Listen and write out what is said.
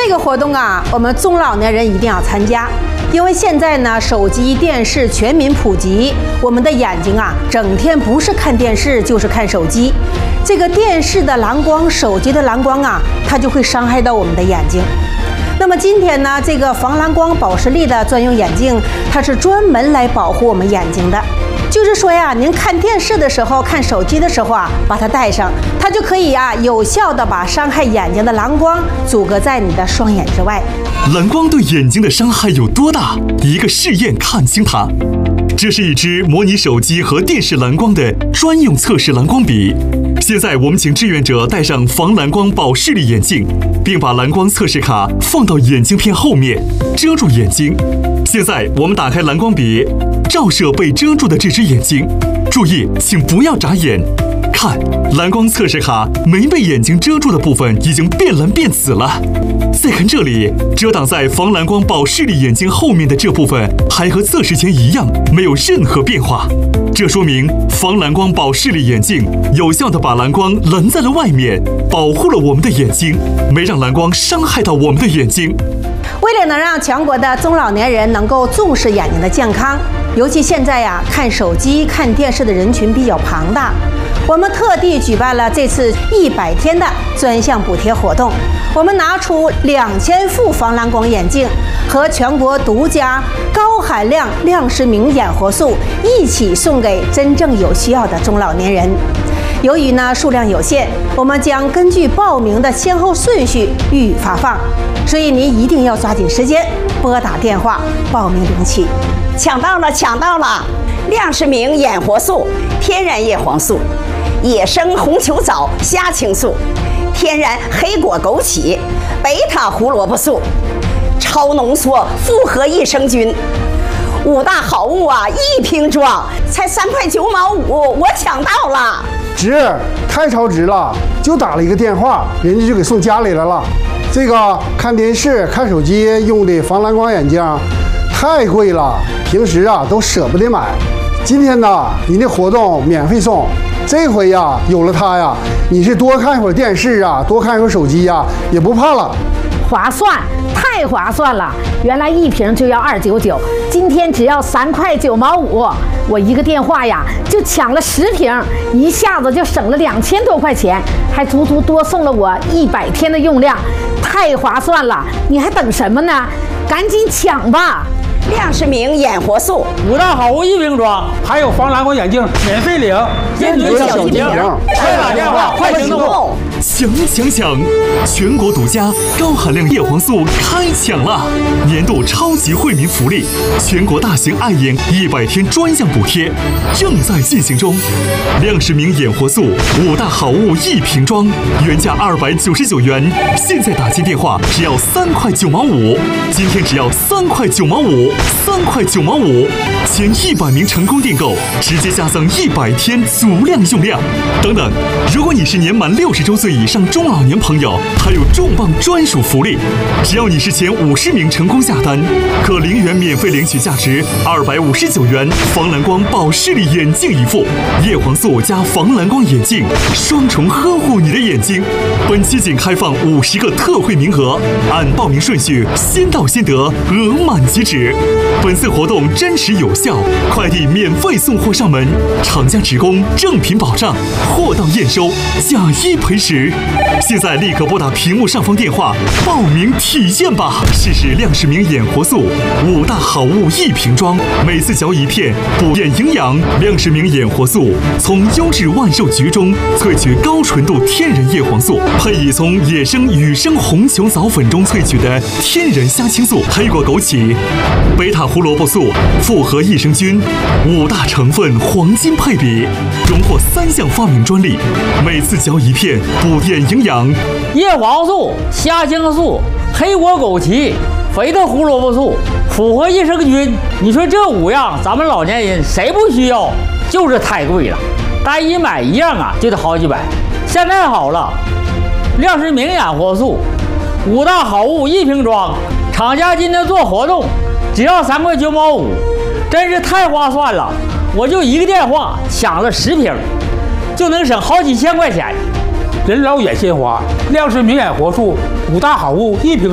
这个活动啊，我们中老年人一定要参加，因为现在呢，手机、电视全民普及，我们的眼睛啊，整天不是看电视就是看手机。这个电视的蓝光、手机的蓝光啊，它就会伤害到我们的眼睛。那么今天呢，这个防蓝光保视力的专用眼镜，它是专门来保护我们眼睛的。就是说呀，您看电视的时候、看手机的时候啊，把它戴上，它就可以啊，有效的把伤害眼睛的蓝光阻隔在你的双眼之外。 蓝光对眼睛的伤害有多大？一个试验看清它。这是一支模拟手机和电视蓝光的专用测试蓝光笔。现在我们请志愿者戴上防蓝光保视力眼镜，并把蓝光测试卡放到眼镜片后面，遮住眼睛。现在我们打开蓝光笔，照射被遮住的这只眼睛。注意，请不要眨眼。看，蓝光测试卡没被眼睛遮住的部分已经变蓝变紫了。再看这里，遮挡在防蓝光保视力眼睛后面的这部分还和测试前一样，没有任何变化。这说明防蓝光保视力眼镜有效地把蓝光拦在了外面，保护了我们的眼睛，没让蓝光伤害到我们的眼睛。 为了能让全国的中老年人能够重视眼睛的健康，尤其现在呀，看手机、看电视的人群比较庞大，我们特地举办了这次100天的专项补贴活动。我们拿出2000副防蓝光眼镜和全国独家高含量亮视明眼活素一起送给真正有需要的中老年人。由于呢数量有限，我们将根据报名的先后顺序予以发放，所以您一定要抓紧时间拨打电话报名领取。 抢到了，抢到了！亮视明眼活素、天然叶黄素、野生红球藻虾青素、天然黑果枸杞、贝塔胡萝卜素、超浓缩复合益生菌，5大好物啊，一瓶装，才3块9毛5，我抢到了！ 值，太超值了！就打了一个电话，人家就给送家里来了。这个看电视、看手机用的防蓝光眼镜太贵了，平时啊都舍不得买。今天呢，你的活动免费送，这回呀有了它呀，你是多看一会儿电视啊，多看一会儿手机呀，也不怕了。 划算，太划算了！原来一瓶就要299，今天只要3块9毛5，我一个电话呀就抢了10瓶，一下子就省了2000多块钱，还足足多送了我100天的用量，太划算了！你还等什么呢？赶紧抢吧！ 亮视明眼活素 5大好物一瓶装，还有防蓝光眼镜免费领，坚决小金瓶，快打电话，快行动！ 抢！全国独家高含量叶黄素开抢了！年度超级惠民福利，全国大型爱眼100天专项补贴正在进行中。亮视明眼活素5大好物一瓶装，原价299元，现在打进电话只要3块9毛5，今天只要3块9毛5，3块9毛5，前100名成功订购，直接加赠100天足量用量。等等，如果你是年满60周岁以上中老年朋友，还有重磅专属福利，只要你是前50名成功下单，可0元免费领取价值259元防蓝光保视力眼镜一副，叶黄素加防蓝光眼镜，双重呵护你的眼睛。本期仅开放50个特惠名额，按报名顺序先到先得，额满即止。本次活动真实有效，快递免费送货上门，厂家直供，正品保障，货到验收，假一赔10。现在立刻拨打屏幕上方电话报名体验吧！试试亮视明眼活素5大好物一瓶装，每次嚼1片，补眼营养。亮视明眼活素从优质万寿菊中萃取高纯度天然叶黄素，配以从野生野生红球藻粉中萃取的天然虾青素、黑果枸杞、贝塔胡萝卜素、复合益生菌5大成分黄金配比，荣获3项发明专利。每次嚼1片，补眼营养。 叶黄素、虾青素、黑果枸杞、肥的胡萝卜素、复合益生菌，你说这5样，咱们老年人谁不需要？就是太贵了，单一买1样啊就得好几百。现在好了，亮视明眼活素5大好物一瓶装，厂家今天做活动，只要3块9毛5，真是太划算了！我就一个电话抢了10瓶，就能省好几千块钱。 人老眼先花，亮视明眼活素5大好物一瓶。